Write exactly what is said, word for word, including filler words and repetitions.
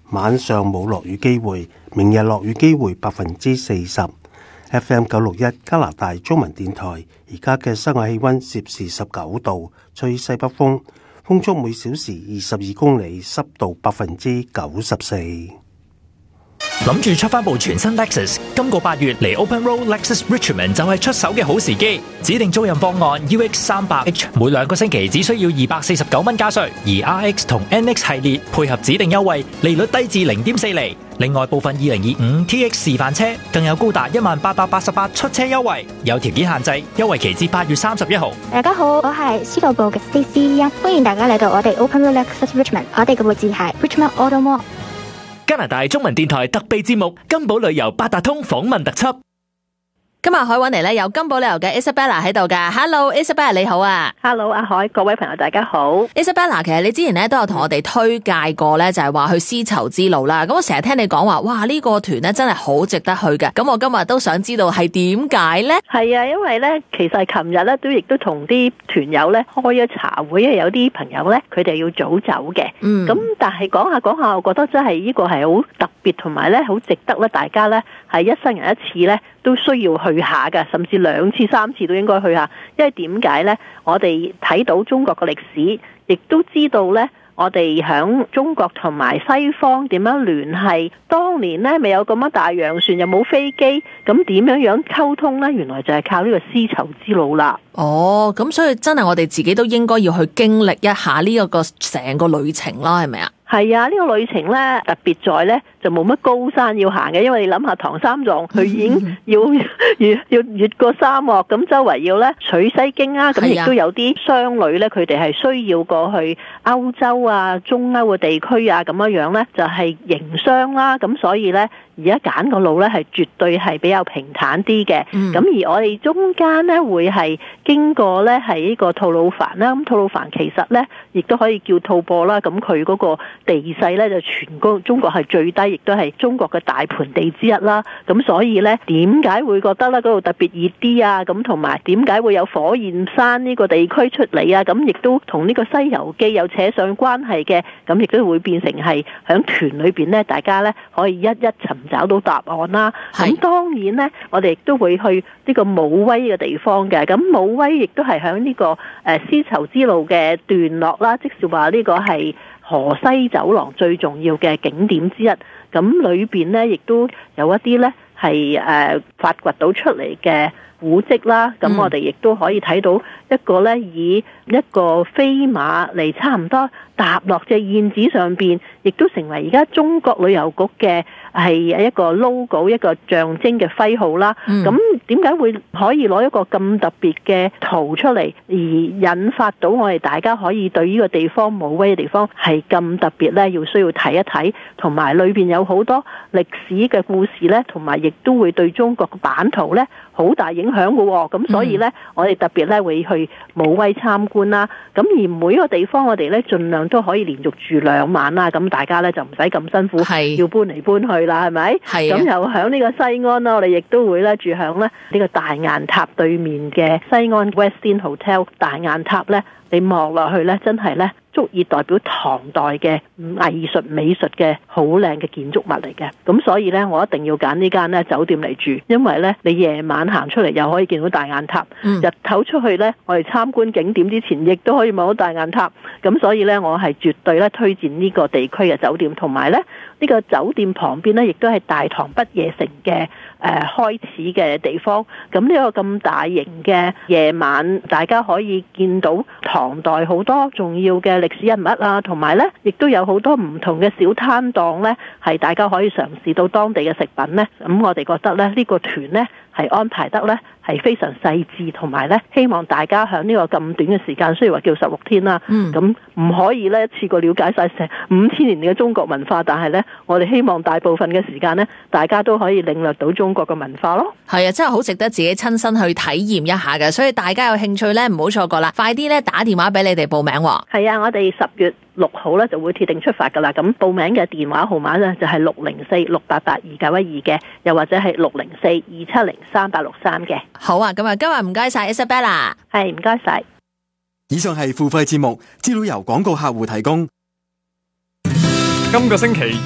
晚上冇落雨機會，明日落雨機會百分之四十。F M 九六一加拿大中文電台，而家嘅室外氣溫攝氏十九度，吹西北風，風速每小時二十二公里，濕度百分之九十四。 諗住出翻部全新 Lexus， 今個八月嚟 Open Road Lexus Richmond 就係出手嘅好時機。指定租賃方案 U X 三百 H 每兩個星期只需要二百四十九蚊加稅，而 R X 同 N X 系列配合指定優惠，利率低至零點四厘。另外部分二零二五 T X 示範車更有高達一萬八百八十八出車優惠，有條件限制，優惠期至八月三十一號。 大家好，我係司徒部嘅 Stacey， 歡迎大家嚟到我哋 Open Road Lexus Richmond， 我哋嘅位置係 Richmond Auto Mall。 加拿大中文電台特備節目金寶旅遊八達通訪問特輯。 今日海揾嚟咧有金寶旅遊嘅 Isabella 喺度噶 ，Hello Isabella 你好啊 ，Hello 阿海，各位朋友大家好。 Isabella 其實你之前咧都有同我哋推介過咧，就係話去絲綢之路啦。咁我成日聽你講話，哇呢、這個團咧真係好值得去嘅。咁我今日都想知道係點解咧？ 係啊，因為咧其實琴日咧都亦都同啲團友咧開咗茶會，有啲朋友咧佢哋要早走嘅。嗯。咁但係講下講下，我覺得真係呢個係好特別，同埋咧好值得咧，大家咧係一生人一次咧。都需要去下㗎，甚至兩次三次都應該去下。因為點解呢？我哋睇到中國嘅歷史，亦都知道呢，我哋響中國同埋西方點樣聯繫。當年呢，未有咁樣大洋船，又冇飛機，咁點樣樣溝通呢？原來就係靠呢個絲綢之路啦。 哦，咁所以真係我哋自己都應該要去經歷一下呢一個成個旅程啦，係咪啊？ 係啊，呢、這個旅程呢，特別在呢，就冇乜高山要行嘅，因為你諗下唐三藏佢已經要越要越過沙漠，咁周圍要呢取西經啊，咁亦都有啲商旅呢，佢哋係需要過去歐洲啊、中歐嘅地區啊咁樣樣呢，就係、是、營商啦，咁所以呢，而家揀個路呢，係絕對係比較平坦啲嘅，咁、嗯、而我哋中間呢，會係經過呢，係呢個吐魯番啦，咁吐魯番其實呢，亦都可以叫吐蕃啦，咁佢嗰個地勢咧就全個中國係最低，亦都係中國嘅大盆地之一啦。咁所以咧，點解會覺得咧嗰度特別熱啲啊？咁同埋點解會有火焰山呢個地區出嚟啊？咁亦都同呢個《西遊記》有扯上關係嘅，咁亦都會變成係響團裏邊咧，大家咧可以一一尋找到答案啦。咁當然咧，我哋亦都會去呢個武威嘅地方嘅。咁武威亦都係響呢個誒絲綢之路嘅段落啦，即是話呢個係河西走廊最重要嘅景點之一，咁裏邊呢，亦都有一啲呢係誒發掘到出嚟嘅古蹟啦，咁我哋亦都可以睇到一個呢以一個飛馬嚟差唔多踏落隻燕子上邊，亦都成為而家中國旅遊局嘅係一個 logo 一個象徵嘅徽號啦。咁點解會可以攞一個咁特別嘅圖出嚟，而引發到我哋大家可以對呢個地方武威嘅地方係咁特別呢？要需要睇一睇，同埋裏邊有好多歷史嘅故事呢，同埋亦都會對中國嘅版圖呢好大影響嘅喎。咁所以呢，我哋特別呢會去武威參觀啦。咁而每一個地方我哋呢盡量都可以連續住兩晚啦。咁大家呢就唔使咁辛苦，要搬嚟搬去啦，係咪？咁又響呢個西安啦，我哋亦都會呢住響呢呢個大雁塔對面嘅西安 Westin Hotel。大雁塔呢，你望落去呢，真係呢足以代表唐代嘅藝術美術嘅好靚嘅建築物嚟嘅。咁所以呢，我一定要揀呢間呢酒店嚟住，因為呢，你夜晚行出嚟又可以見到大雁塔，嗯、日頭出去呢，我哋參觀景點之前亦都可以望到大雁塔。咁所以呢，我係絕對咧推薦呢個地區嘅酒店，同埋呢，呢、呢個酒店旁邊呢，亦都係大唐不夜城嘅誒、呃、開始嘅地方。咁呢個咁大型嘅夜晚，大家可以見到唐代好多重要嘅歷史人物啊，同埋呢亦都有好多唔同嘅小攤檔呢，係大家可以嘗試到當地嘅食品呢。咁我哋覺得呢，呢個團呢係安排得呢係非常細緻，同埋呢希望大家喺呢個咁短嘅時間，雖然話叫十六天啦，咁唔可以呢一次過了解晒成五千年嘅中國文化，但係呢我哋希望大部分嘅時間呢，大家都可以領略到中國嘅文化咯。 係啊，真係好值得自己親身去體驗一下嘅，所以大家有興趣呢，唔好錯過啦，快啲呢打電話俾你哋報名喎。 係啊，我哋十月六號呢就會鐵定出發噶啦。咁報名嘅電話號碼呢，就係六零四六八八二九一二嘅，又或者係六零四二七零三八六三嘅。 好啊，咁啊，今日唔該晒 Isabella， 係唔該晒。 以上係付費節目，資料由廣告客戶提供。 今個星期